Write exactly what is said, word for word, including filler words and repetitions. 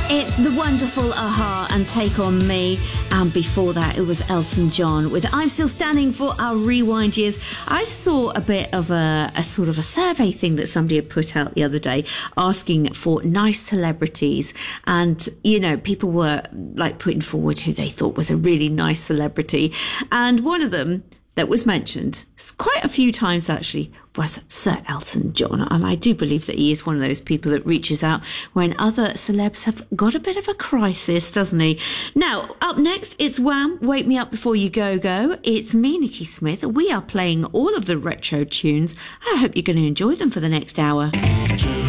It's the wonderful a-ha and Take On Me. And before that, it was Elton John with I'm Still Standing for Our Rewind Years. I saw a bit of a, a sort of a survey thing that somebody had put out the other day asking for nice celebrities. And, you know, people were like putting forward who they thought was a really nice celebrity. And one of them that was mentioned quite a few times actually was Sir Elton John, and I do believe that he is one of those people that reaches out when other celebs have got a bit of a crisis, doesn't he? Now, up next, it's Wham! Wake Me Up Before You Go Go. It's me, Nikki Smith. We are playing all of the retro tunes. I hope you're going to enjoy them for the next hour.